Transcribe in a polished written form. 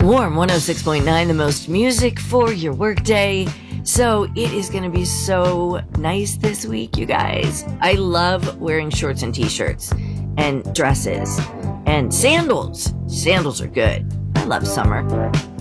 Warm 106.9, the most music for your workday. So it is going to be so nice this week, you guys. I love wearing shorts and t-shirts and dresses and sandals. Sandals are good. I love summer.